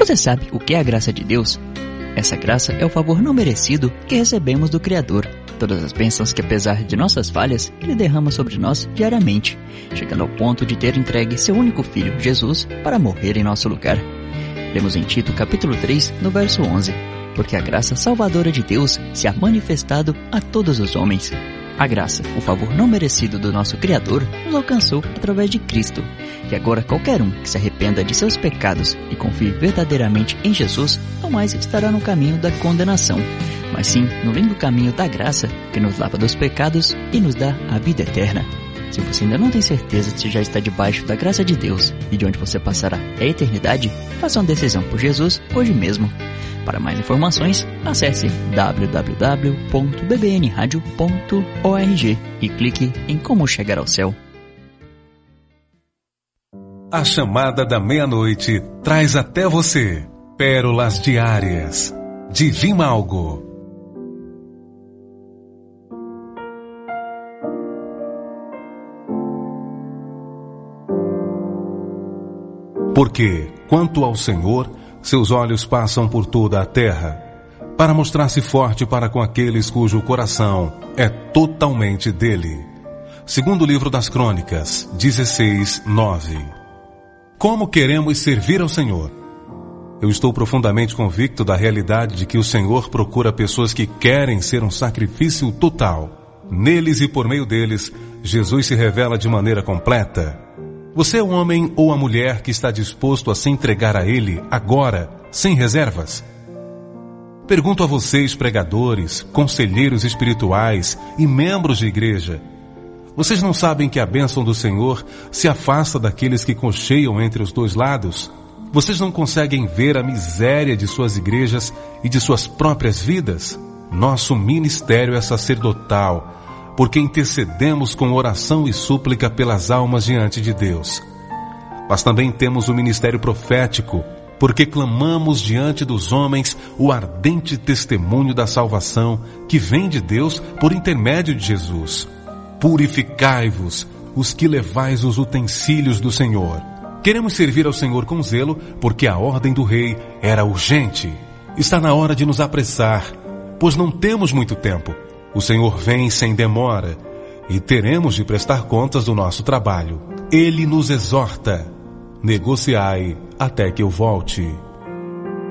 Você sabe o que é a graça de Deus? Essa graça é o favor não merecido que recebemos do Criador. Todas as bênçãos que, apesar de nossas falhas, Ele derrama sobre nós diariamente, chegando ao ponto de ter entregue seu único Filho, Jesus, para morrer em nosso lugar. Lemos em Tito capítulo 3, no verso 11. Porque a graça salvadora de Deus se ha manifestado a todos os homens. A graça, o favor não merecido do nosso Criador, nos alcançou através de Cristo. E agora qualquer um que se arrependa de seus pecados e confie verdadeiramente em Jesus, não mais estará no caminho da condenação, mas sim no lindo caminho da graça, que nos lava dos pecados e nos dá a vida eterna. Se você ainda não tem certeza de se já está debaixo da graça de Deus e de onde você passará a eternidade, faça uma decisão por Jesus hoje mesmo. Para mais informações, acesse www.bbnradio.org e clique em Como Chegar ao Céu. A chamada da meia-noite traz até você pérolas diárias de Vimalgo. Porque, quanto ao Senhor, seus olhos passam por toda a terra, para mostrar-se forte para com aqueles cujo coração é totalmente dele. Segundo o livro das Crônicas, 16:9. Como queremos servir ao Senhor? Eu estou profundamente convicto da realidade de que o Senhor procura pessoas que querem ser um sacrifício total. Neles e por meio deles, Jesus se revela de maneira completa. Você é o homem ou a mulher que está disposto a se entregar a Ele agora, sem reservas? Pergunto a vocês, pregadores, conselheiros espirituais e membros de igreja. Vocês não sabem que a bênção do Senhor se afasta daqueles que cocheiam entre os dois lados? Vocês não conseguem ver a miséria de suas igrejas e de suas próprias vidas? Nosso ministério é sacerdotal, porque intercedemos com oração e súplica pelas almas diante de Deus. Mas também temos o ministério profético, porque clamamos diante dos homens o ardente testemunho da salvação que vem de Deus por intermédio de Jesus. Purificai-vos, os que levais os utensílios do Senhor. Queremos servir ao Senhor com zelo, porque a ordem do rei era urgente. Está na hora de nos apressar, pois não temos muito tempo. O Senhor vem sem demora, e teremos de prestar contas do nosso trabalho. Ele nos exorta: negociai até que eu volte.